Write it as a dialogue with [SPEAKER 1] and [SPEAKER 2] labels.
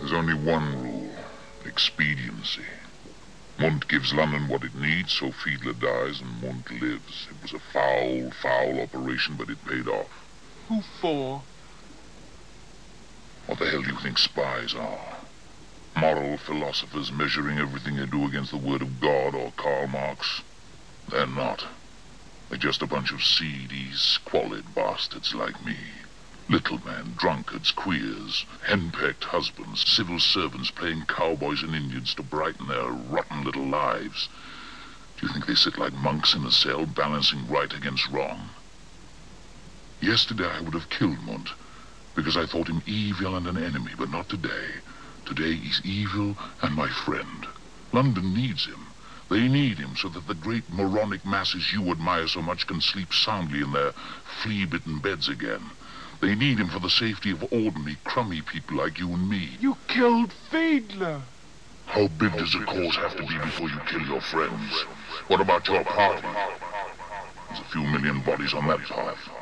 [SPEAKER 1] There's only one rule. Expediency. Munt gives London what it needs, so Fiedler dies and Munt lives. It was a foul, foul operation, but it paid off.
[SPEAKER 2] Who for?
[SPEAKER 1] What the hell do you think spies are? Moral philosophers measuring everything they do against the word of God or Karl Marx? They're not. They're just a bunch of seedy, squalid bastards like me. Little men, drunkards, queers, henpecked husbands, civil servants playing cowboys and Indians to brighten their rotten little lives. Do you think they sit like monks in a cell balancing right against wrong? Yesterday I would have killed Munt, because I thought him evil and an enemy, but not today. Today he's evil and my friend. London needs him. They need him so that the great moronic masses you admire so much can sleep soundly in their flea-bitten beds again. They need him for the safety of ordinary, crummy people like you and me.
[SPEAKER 2] You killed Fiedler.
[SPEAKER 1] How big does a cause have to be before you kill your friends? What about your party? There's a few million bodies on that path.